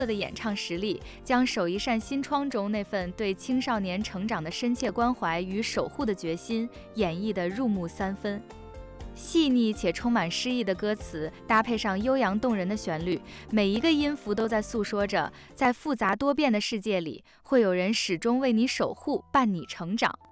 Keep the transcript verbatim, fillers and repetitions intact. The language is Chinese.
的演唱实力，将守一扇心窗中那份对青少年成长的深切关怀与守护的决心演绎得入木三分。细腻且充满诗意的歌词，搭配上悠扬动人的旋律，每一个音符都在诉说着，在复杂多变的世界里，会有人始终为你守护，伴你成长。